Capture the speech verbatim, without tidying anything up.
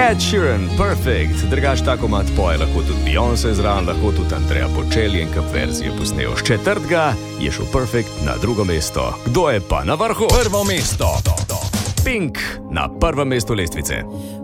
Ed Sheeran, Perfect, drugač tako mat poje, lahko tudi Beyoncé zraven, lahko tudi Andrea Bocelli in kap verzijo posnel. S četrtega je šel Perfect na drugo mesto. Kdo je pa na vrhu? Prvo mesto. Pink na prvem mestu lestvice.